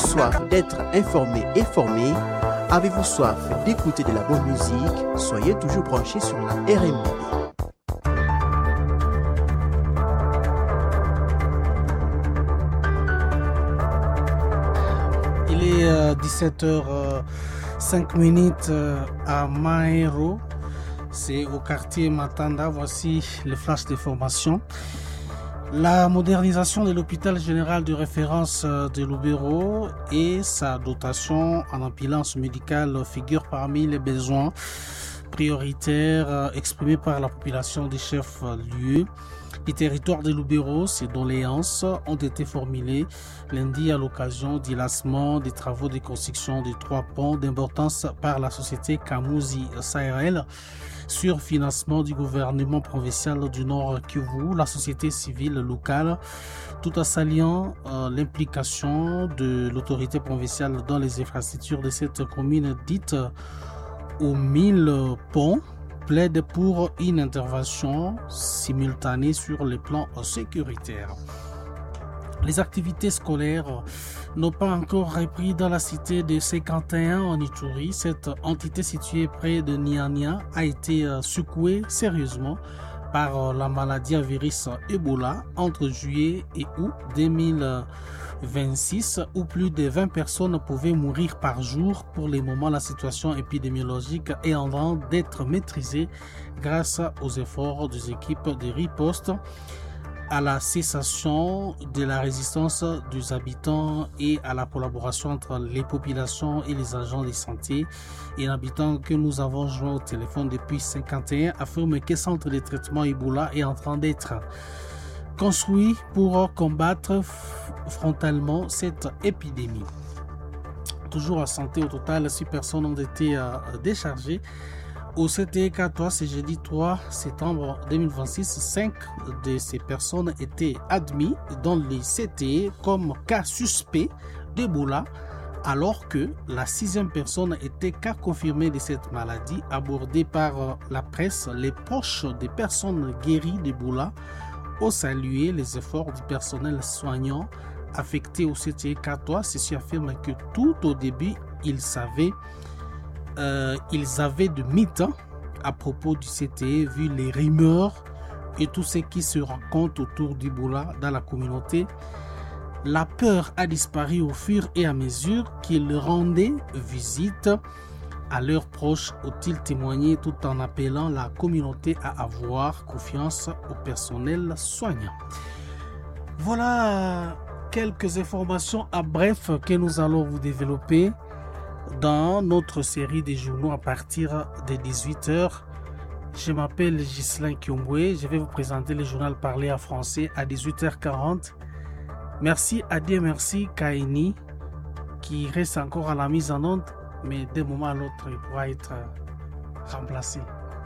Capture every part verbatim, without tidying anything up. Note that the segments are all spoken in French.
soif d'être informé et formé? Avez-vous soif d'écouter de la bonne musique? Soyez toujours branchés sur la R M B. Il est euh, dix-sept heures cinq euh, à Mahero, c'est au quartier Matanda. Voici le flash de formation. La modernisation de l'hôpital général de référence de Lubero et sa dotation en ambulance médicale figurent parmi les besoins prioritaires exprimés par la population des chefs-lieux. Les territoires de Lubero, ces doléances ont été formulées lundi à l'occasion du lancement des travaux de construction des trois ponts d'importance par la société Kamuzi Sahel sur financement du gouvernement provincial du Nord Kivu, la société civile locale, tout en saluant euh, l'implication de l'autorité provinciale dans les infrastructures de cette commune dite aux mille ponts, plaide pour une intervention simultanée sur le plan sécuritaire. Les activités scolaires n'ont pas encore repris dans la cité de cinquante et un en Ituri. Cette entité située près de Niania a été secouée sérieusement par la maladie à virus Ebola entre juillet et août deux mille vingt-six, où plus de vingt personnes pouvaient mourir par jour. Pour le moment, la situation épidémiologique est en train d'être maîtrisée grâce aux efforts des équipes de riposte, à la cessation de la résistance des habitants et à la collaboration entre les populations et les agents de santé. Et un habitant que nous avons joint au téléphone depuis cinquante et un affirme que le centre de traitement Ebola est en train d'être construit pour combattre frontalement cette épidémie. Toujours à santé, au total, six personnes ont été euh, déchargées au C T E Katoa ce jeudi trois septembre deux mille vingt-six. Cinq de ces personnes étaient admises dans les C T E comme cas suspects d'Ebola, alors que la sixième personne était cas confirmé de cette maladie. Abordée par la presse, les proches des personnes guéries d'Ebola ont salué les efforts du personnel soignant affecté au C T E Katoa. Ceci affirme que tout au début, ils savaient Euh, ils avaient de mythes à propos du C T E, vu les rumeurs et tout ce qui se raconte autour d'Ebola dans la communauté. La peur a disparu au fur et à mesure qu'ils rendaient visite à leurs proches, ont-ils témoigné, tout en appelant la communauté à avoir confiance au personnel soignant. Voilà quelques informations à bref que nous allons vous développer dans notre série de journaux à partir de dix-huit heures. Je m'appelle Ghislain Kiomboué. Je vais vous présenter le journal parlé en français à dix-huit heures quarante. Merci à Dieu, merci Kaini, qui reste encore à la mise en onde, mais d'un moment à l'autre, il pourra être remplacé.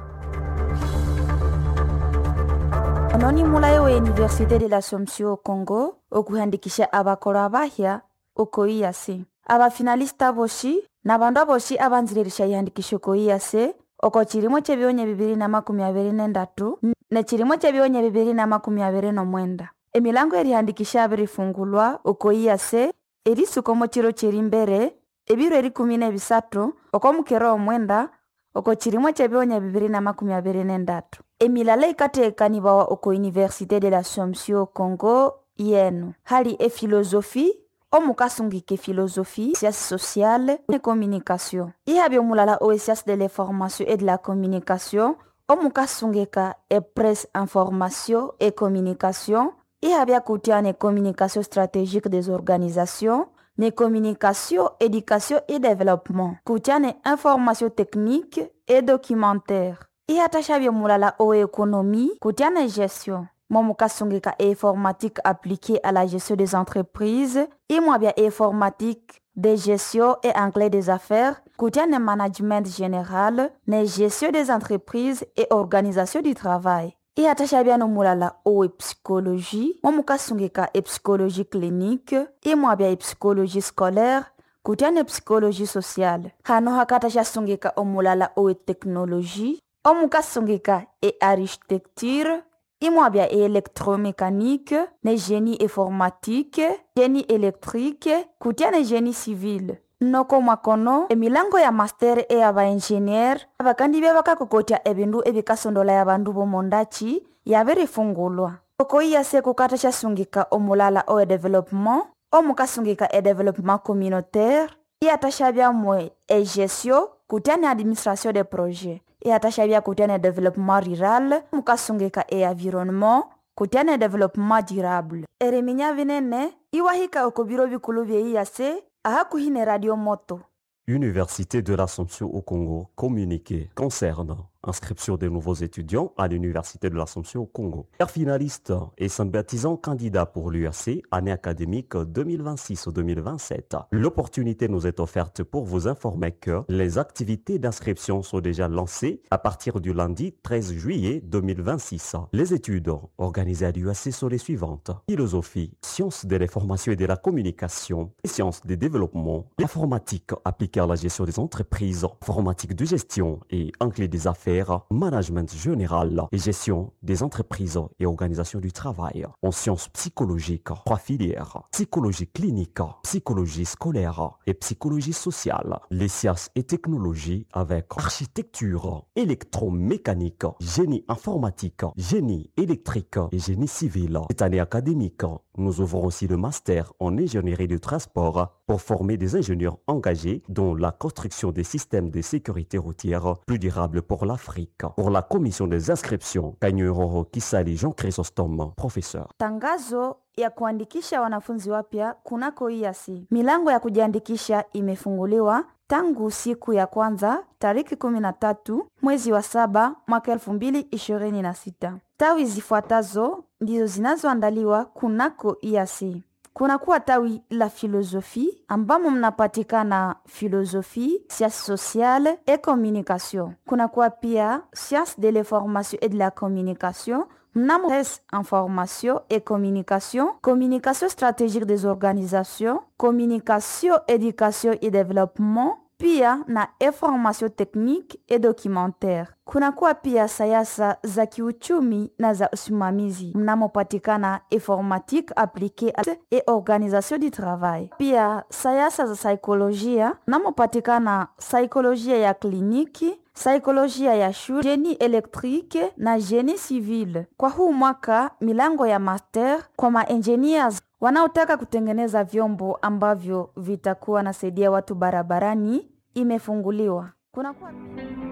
Anoni mulayo wa Université de l'Assomption au Congo, okuhandikisha abakoro abahya uko iyase. Abafinalista boshi na bandu aboshi abanziririsha ihandikisho ko iyase oko chirimo chebionye bibiri na makumi abiri n'endatu na chirimo chebionye bibiri na makumi abiri n'omwenda. Emilango erihandikisha abirifungulwa uko iyase erisuko mu kiro kiri imbere ebiro eri kumi n'ebisatu oko mukero omwenda oko chirimo chebionye bibiri na makumi abiri n'endatu. Emilala ikateekanibawa oko Université de l'Assomption Congo yenu hali e philosophie omukasungike philosophie, sciences sociales et communication. Ihabi omulala o sciences de l'information et de la communication, omukasungeka e presse information et communication. Ihabi akutiane communication stratégique des organisations, ne communication, éducation et développement. Kutiane information technique et documentaire. Ihatashabi omulala o économie, kutiane gestion. Momukasungeka e informatique appliquée à la gestion des entreprises, et moi bien informatique de gestion et anglais des affaires, koutiane management général, ne gestion des entreprises et organisation du travail. Et atashabia no mulala o psychologie, momukasungeka e psychologie clinique, et moi bien psychologie scolaire, koutiane psychologie sociale. Hano hakatasha sungeka o mulala o technologie, omukasungeka e architecture, imwabya électromécanique ne génie informatique, génie électrique kutia ne génie civil. Noko mwakono emilango ya master e aba engineer abakandi bya bakakokotya ebindu ebikasondola ya bandu bomondachi yabirifungulwa. Okoiya se kukata shasungika omulala o development omukasungika e development communautaire yatashabya mwe e gestion kutia ne administration de projet yatashabya kutia ne développement rural mukasungika e environnement kutia ne développement durable. Ereminya vinene iwahika okobiro bikulu bye iyase ahakuhine radio moto. Université de l'Assomption au Congo, communiqué concernant inscription des nouveaux étudiants à l'Université de l'Assomption au Congo. Père finaliste et sympathisant candidat pour l'U R C, année académique deux mille vingt-six deux mille vingt-sept. L'opportunité nous est offerte pour vous informer que les activités d'inscription sont déjà lancées à partir du lundi treize juillet deux mille vingt-six. Les études organisées à l'U R C sont les suivantes. Philosophie, sciences de l'information et de la communication, et sciences des développements, l'informatique appliquée à la gestion des entreprises, informatique de gestion et anglais des affaires, management général et gestion des entreprises et organisation du travail. En sciences psychologiques, trois filières, psychologie clinique, psychologie scolaire et psychologie sociale. Les sciences et technologies avec architecture, électromécanique, génie informatique, génie électrique et génie civil. Cette année académique, nous ouvrons aussi le master en ingénierie du transport pour former des ingénieurs engagés dans la construction des systèmes de sécurité routière plus durables pour l'Afrique. Pour la commission des inscriptions, Kanyuroro Kisali Jean Chrysostome, professeur. Tangazo ya kuandikisha wanafunzi wapya kunako I A C. Milango ya kujiandikisha imefunguliwa tangu siku ya kwanza tariki kumi na tatu mwezi wa saba mwaka elfu mbili ishirini na sita. Tawi zifuatazo ndizo zinazoandaliwa kunako I A C. Kuna kuwa tawi la filosofi ambamo mnapatikana filosofi, sciences sociales et communication. Kuna kuwa pia sciences de l'information et de la communication, mnamo information et communication, communication stratégique des organisations, communication, éducation et développement, pia na information technique et documentaire. Kuna kuwa pia sayasa za kiuchumi na za usimamizi mnamopatikana informatique appliquée et organisation du travail. Pia sayasa za saikolojia mnamopatikana saikolojia ya kliniki, saikolojia ya shule, génie électrique na génie civil. Kwa huu mwaka milango ya master kwa ma-engineers wanaotaka kutengeneza vyombo ambavyo vitakuwa nasaidia watu barabarani imefunguliwa. Kuna kuwa